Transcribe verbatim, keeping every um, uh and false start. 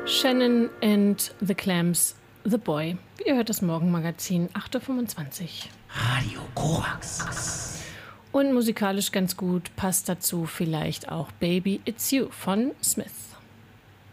Shannon and the Clams, The Boy. Ihr hört das Morgenmagazin, acht Uhr fünfundzwanzig. Radio Korax. Und musikalisch ganz gut passt dazu vielleicht auch Baby It's You von Smith.